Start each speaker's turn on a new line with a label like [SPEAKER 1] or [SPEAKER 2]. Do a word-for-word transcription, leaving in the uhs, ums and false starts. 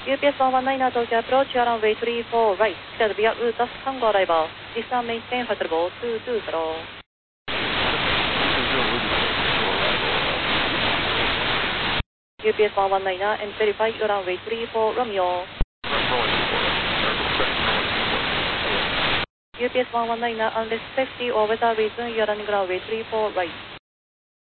[SPEAKER 1] U P S one one nine now Tokyo approach, you are on way three four right. Cleared via Utas Tango arrival. Distant maintain flight level two two zero. U P S one one nine and verify you are on way three four Romeo. U P S one one nine unless safety or weather reason you are running runway three four right.